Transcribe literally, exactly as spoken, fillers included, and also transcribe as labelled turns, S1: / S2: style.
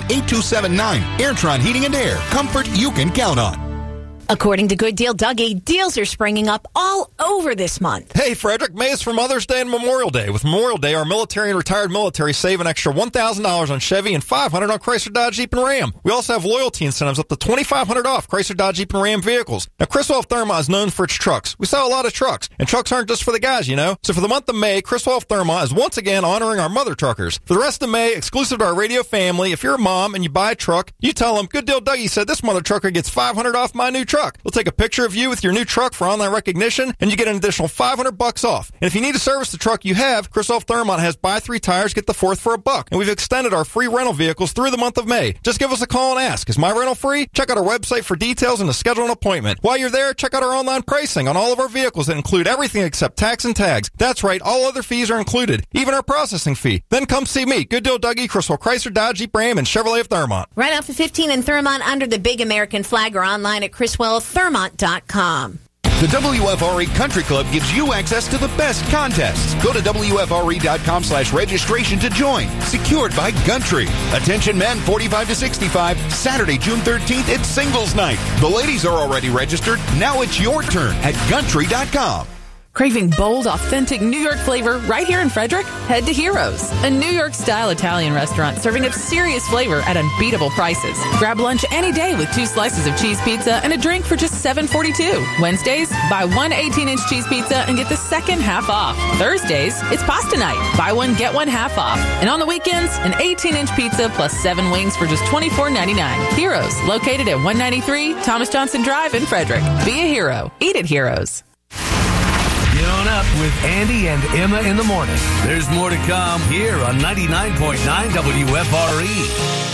S1: eight two seven nine. Airtron Heating and Air. Comfort you can count on.
S2: According to Good Deal Dougie, deals are springing up all over this month.
S3: Hey, Frederick, May is for Mother's Day and Memorial Day. With Memorial Day, our military and retired military save an extra one thousand dollars on Chevy and five hundred dollars on Chrysler, Dodge, Jeep, and Ram. We also have loyalty incentives up to twenty-five hundred dollars off Chrysler, Dodge, Jeep, and Ram vehicles. Now, Criswell Thermont is known for its trucks. We sell a lot of trucks, and trucks aren't just for the guys, you know. So for the month of May, Criswell Thermont is once again honoring our mother truckers. For the rest of May, exclusive to our radio family, if you're a mom and you buy a truck, you tell them, Good Deal Dougie said this mother trucker gets five hundred dollars off my new truck. We'll take a picture of you with your new truck for online recognition, and you get an additional five hundred bucks off. And if you need to service the truck you have, Criswell Thermont has buy three tires, get the fourth for a buck. And we've extended our free rental vehicles through the month of May. Just give us a call and ask, is my rental free? Check out our website for details and to schedule an appointment. While you're there, check out our online pricing on all of our vehicles that include everything except tax and tags. That's right, all other fees are included, even our processing fee. Then come see me, Good Deal Dougie, Criswell Chrysler, Dodge, Jeep, Ram, and Chevrolet of Thermont.
S2: Right off the fifteen in Thermont under the big American flag or online at criswell thermont dot com.
S1: The W F R E Country Club gives you access to the best contests. Go to W F R E dot com slash registration to join. Secured by Gundry. Attention men forty-five to sixty-five. Saturday, June thirteenth, it's singles night. The ladies are already registered. Now it's your turn at Gundry dot com.
S4: Craving bold, authentic New York flavor right here in Frederick? Head to Heroes, a New York-style Italian restaurant serving up serious flavor at unbeatable prices. Grab lunch any day with two slices of cheese pizza and a drink for just seven forty-two. Wednesdays, buy one eighteen-inch cheese pizza and get the second half off. Thursdays, it's pasta night. Buy one, get one half off. And on the weekends, an eighteen-inch pizza plus seven wings for just twenty-four ninety-nine. Heroes, located at one ninety-three Thomas Johnson Drive in Frederick. Be a hero. Eat at Heroes.
S5: Get on up with Andy and Emma in the morning. There's more to come here on ninety-nine point nine W F R E.